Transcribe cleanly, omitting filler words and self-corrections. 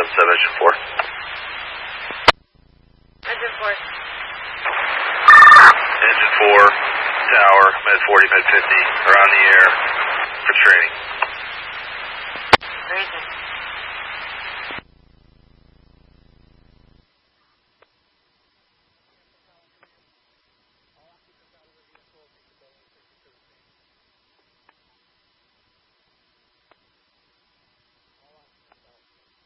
Engine 4. Engine 4. Engine 4, tower, med 40, med 50, are on the air for training. Where is it?